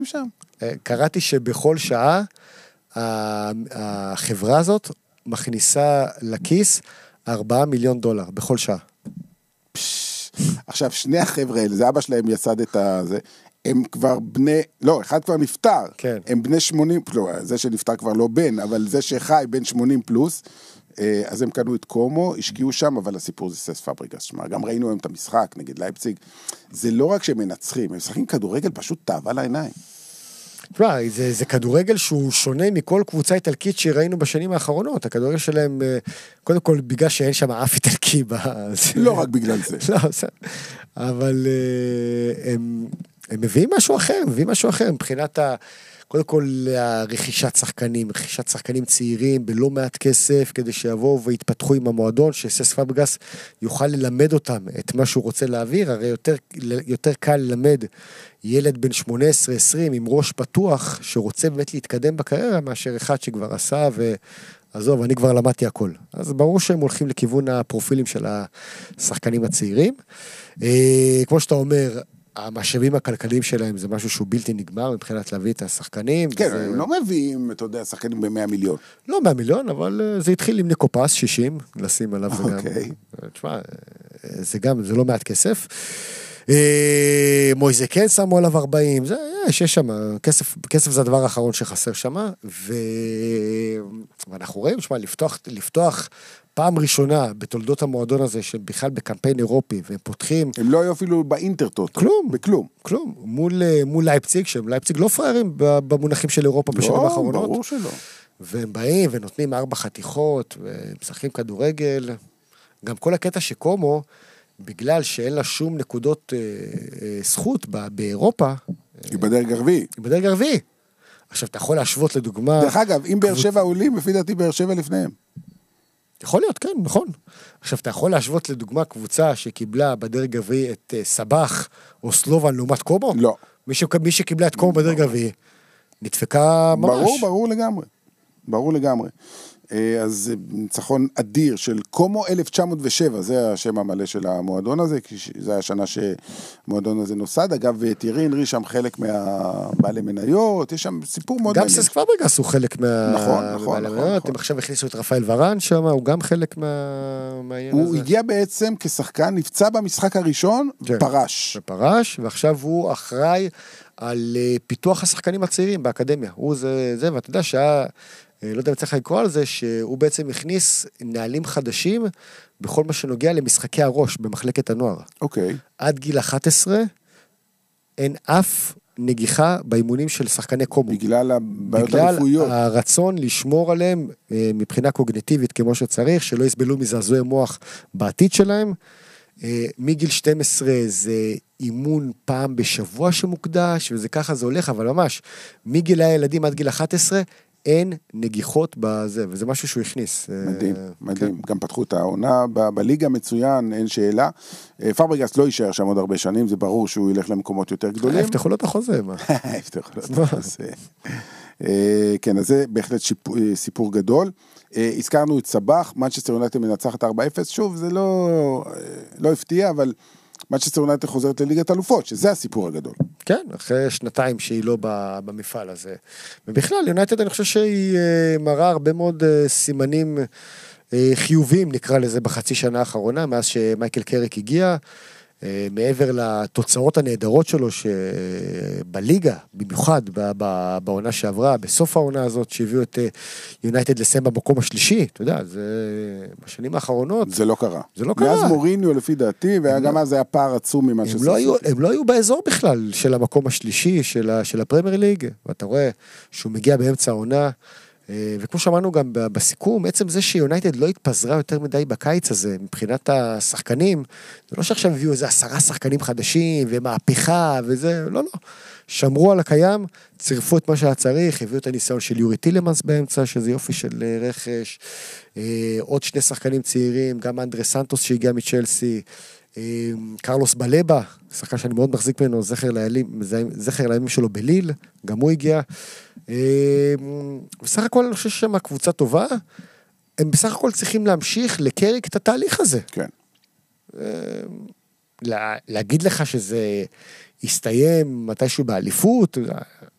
שם. קראתי שבכל שעה, החברה הזאת מכניסה לכיס $4 מיליון בכל שעה. עכשיו, שני החבר'ה האלה, זה אבא שלהם יסד את זה, הם כבר בני, לא, אחד כבר נפטר, כן. הם בני 80, לא, זה שנפטר כבר לא בן, אבל זה שחי בן 80 פלוס, אז הם קנו את קומו, השקיעו שם, אבל הסיפור זה סס פאבריקס, שמה, גם ראינו היום את המשחק נגד לייפציג, זה לא רק שהם מנצחים, הם משחקים כדורגל פשוט תאווה לעיניים. זה כדורגל שהוא שונה מכל קבוצה איטלקית שראינו בשנים האחרונות, הכדורגל שלהם, קודם כל בגלל שאין שם אף איטלקי. לא רק בגלל זה. לא, אבל הם מביאים משהו אחר, מבחינת קודם כל רכישת שחקנים צעירים בלא מעט כסף, כדי שיבואו ויתפתחו עם המועדון, שסס פאברגס יוכל ללמד אותם את מה שהוא רוצה להעביר, הרי יותר קל ללמד ילד בן 18-20 עם ראש פתוח, שרוצה באמת להתקדם בקריירה, מאשר אחד שכבר עשה ועזוב, אני כבר למדתי הכל. אז ברור שהם הולכים לכיוון הפרופילים של השחקנים הצעירים. כמו שאתה אומר, המשאבים הכלכליים שלהם זה משהו שהוא בלתי נגמר, מבחינת להביא את השחקנים. כן, הם לא מביאים, אתה יודע, שחקנים ב100 מיליון. לא 100 מיליון, אבל זה התחיל עם ניקופס, 60, לשים עליו זה גם. תשמע, זה לא מעט כסף. מויזה כן שמו עליו 40, יש שם, כסף זה הדבר האחרון שחסר שם, ואנחנו רואים, תשמע, לפתוח פעם ראשונה בתולדות המועדון הזה, שבכלל בקמפיין אירופי, והם פותחים... הם לא היו אפילו באינטרטוט. כלום. מול לייפציג, שהם לייפציג לא פראיירים במונחים של אירופה בשנים האחרונות. לא, ברור שלא. והם באים ונותנים 4 חתיכות, ומשחקים כדורגל. גם כל הקטע שקומו, בגלל שאין לה שום נקודות זכות באירופה... היא בדרג הרביעי. עכשיו, אתה יכול להשוות לדוגמה... דרך אגב, אם באר שבע עולים, לפי דעתי באר שבע לפניהם. יכול להיות, כן, נכון. עכשיו, אתה יכול להשוות לדוגמה קבוצה שקיבלה בדרג הרביעי את סבח או סלובן לעומת קומו? לא. מי שקיבלה את קומו בדרג הרביעי, נדפקה ממש. ברור לגמרי. אז ניצחון אדיר של קומו 1907, זה השם המלא של המועדון הזה, כי זה השנה שהמועדון הזה נוסד, אגב, תירי הנרי שם חלק מהבעלי מניות, יש שם סיפור מאוד גם סס פאברגס הוא חלק מהבעלי מניות, הם עכשיו הכניסו את רפאל ורן שם, הוא גם חלק מהעניין הזה. הוא הגיע בעצם כשחקן, נפצע במשחק הראשון, פרש, ועכשיו הוא אחראי על פיתוח השחקנים הצעירים באקדמיה, הוא זה, ואתה יודע שהיה... לא יודע אם צריך לקרוא על זה, שהוא בעצם הכניס נהלים חדשים, בכל מה שנוגע למשחקי הראש, במחלקת הנוער. אוקיי. עד גיל 11, אין אף נגיחה באימונים של שחקני קומו. בגלל הבעיות הרפואיות. בגלל הרצון לשמור עליהם, מבחינה קוגניטיבית כמו שצריך, שלא יסבלו מזעזועי מוח בעתיד שלהם. מגיל 12 זה אימון פעם בשבוע שמוקדש, וזה ככה זה הולך, אבל ממש, מגיל הילדים עד גיל 11, אין נגיחות בזה, וזה משהו שהוא הכניס. מדהים. גם פתחו את העונה בליגה מצוין, אין שאלה. פאברגס לא יישאר שם עוד הרבה שנים, זה ברור שהוא ילך למקומות יותר גדולים. יפתחו לו את החוזה, מה? יפתחו לו את החוזה. כן, אז זה בהחלט סיפור גדול. הזכרנו את סבח, מנצ'סטר יונייטד מנצחת 4-0, שוב, זה לא הפתיע, אבל מנצ'סטר יונייטד חוזרת לליגת אלופות, שזה הסיפור הגדול. כן, אחרי שנתיים שהיא לא במפעל הזה. ובכלל, יונייטד אני חושב שהיא מראה הרבה מאוד סימנים חיוביים, נקרא לזה, בחצי שנה האחרונה, מאז שמייקל קריק הגיע, מעבר לתוצאות הנהדרות שלו, שבליגה, במיוחד בעונה שעברה, בסוף העונה הזאת, שהביאו את יונייטד לסיים במקום השלישי, אתה יודע, זה בשנים האחרונות. זה לא קרה. מאז מוריניו לפי דעתי, וגם אז היה פער עצום ממה הם לא היו באזור בכלל של המקום השלישי, של הפרמייר ליג, ואתה רואה שהוא מגיע באמצע העונה, וכמו שאמרנו גם בסיכום, עצם זה שיונייטד לא התפזרה יותר מדי בקיץ הזה, מבחינת השחקנים, זה לא שעכשיו הביאו איזה 10 שחקנים חדשים, ומהפכה וזה, לא. שמרו על הקיים, צירפו את מה שהיה צריך, הביאו את הניסיון של יורי טילמנס באמצע, שזה יופי של רכש, עוד 2 שחקנים צעירים, גם אנדרה סנטוס שהגיע מצ'לסי, קרלוס בלבה, שחקן שאני מאוד מחזיק ממנו, זכר לימים שלו בליל, גם הוא הגיע. בסך הכל אני חושב שמה קבוצה טובה, הם בסך הכל צריכים להמשיך לקריק את התהליך הזה. כן. להגיד לך שזה יסתיים מתישהו באליפות,